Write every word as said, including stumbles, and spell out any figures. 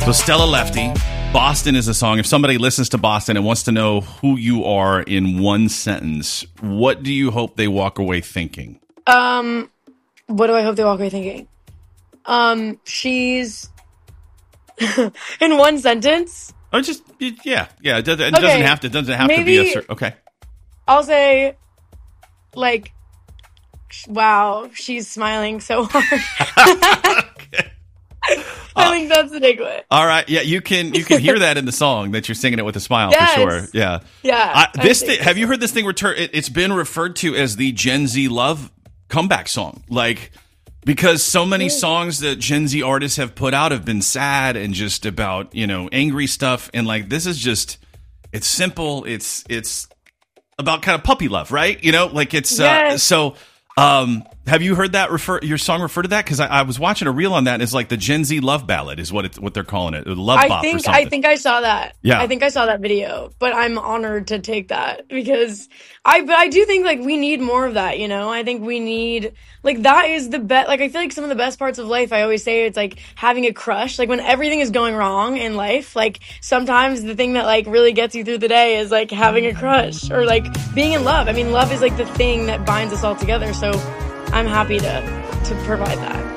So Stella Lefty, Boston is a song. If somebody listens to Boston and wants to know who you are in one sentence, what do you hope they walk away thinking? Um, what do I hope they walk away thinking? Um, she's in one sentence. Oh, just yeah, yeah. It doesn't, it Okay, doesn't have to. It doesn't have to be a maybe- certain. Okay. I'll say, like, wow, she's smiling so hard. Okay. I think that's the takeaway. All right. Yeah, you can you can hear that in the song that you're singing it with a smile Yes. for sure. Yeah. Yeah. I, I this think thing, have you heard this thing return? It, it's been referred to as the Gen Z love comeback song. Like, because so many songs that Gen Z artists have put out have been sad and just about, you know, angry stuff. And like, this is just, it's simple. It's, it's about kind of puppy love, right? You know, like it's, Yes. uh, so, um, have you heard that refer, your song refer to that? Cause I, I was watching a reel on that. And it's like the Gen Z love ballad is what it's, what they're calling it. Love I bop or think something. I think I saw that. Yeah. I think I saw that video, but I'm honored to take that because I but I do think like we need more of that, you know? I think we need like that is the best like I feel like some of the best parts of life, I always say it's like having a crush. Like when everything is going wrong in life, like sometimes the thing that like really gets you through the day is like having a crush or like being in love. I mean, love is like the thing that binds us all together. So I'm happy to to provide that.